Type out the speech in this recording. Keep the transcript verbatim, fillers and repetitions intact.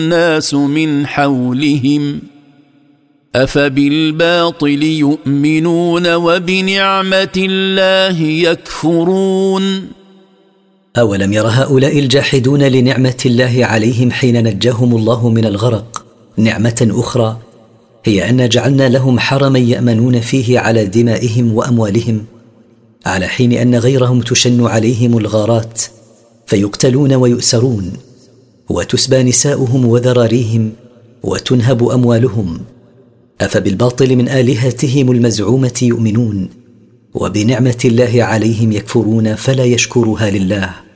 الناس من حولهم أفبالباطل يؤمنون وبنعمة الله يكفرون. أولم ير هؤلاء الجاحدون لنعمة الله عليهم حين نجاهم الله من الغرق نعمة أخرى، هي أن جعلنا لهم حرما يأمنون فيه على دمائهم وأموالهم، على حين أن غيرهم تشن عليهم الغارات فيقتلون ويؤسرون، وتسبى نساؤهم وذراريهم وتنهب أموالهم. أفبالباطل من آلهتهم المزعومة يؤمنون وبنعمة الله عليهم يكفرون فلا يشكرها لله.